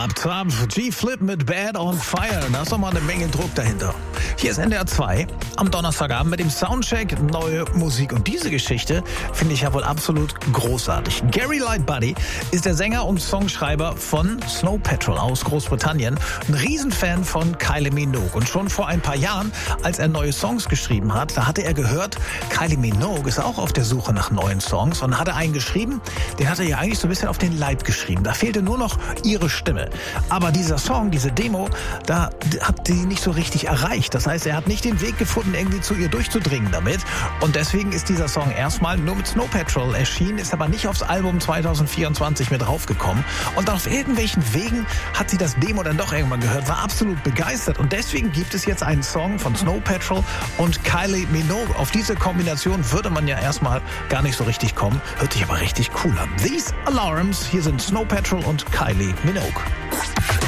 Zap, zap, G-Flip mit Bad on Fire. Da ist doch mal eine Menge Druck dahinter. Hier ist NDR 2 am Donnerstagabend mit dem Soundcheck neue Musik. Und diese Geschichte finde ich ja wohl absolut großartig. Gary Lightbody ist der Sänger und Songschreiber von Snow Patrol aus Großbritannien. Ein Riesenfan von Kylie Minogue. Und schon vor ein paar Jahren, als er neue Songs geschrieben hat, da hatte er gehört, Kylie Minogue ist auch auf der Suche nach neuen Songs und hatte einen geschrieben, den hat er ja eigentlich so ein bisschen auf den Leib geschrieben. Da fehlte nur noch ihre Stimme. Aber dieser Song, diese Demo, da hat sie nicht so richtig erreicht. Das heißt, er hat nicht den Weg gefunden, irgendwie zu ihr durchzudringen damit. Und deswegen ist dieser Song erstmal nur mit Snow Patrol erschienen, ist aber nicht aufs Album 2024 mit draufgekommen. Und auf irgendwelchen Wegen hat sie das Demo dann doch irgendwann gehört, war absolut begeistert. Und deswegen gibt es jetzt einen Song von Snow Patrol und Kylie Minogue. Auf diese Kombination würde man ja erstmal gar nicht so richtig kommen. Hört sich aber richtig cool an. These Alarms, hier sind Snow Patrol und Kylie Minogue.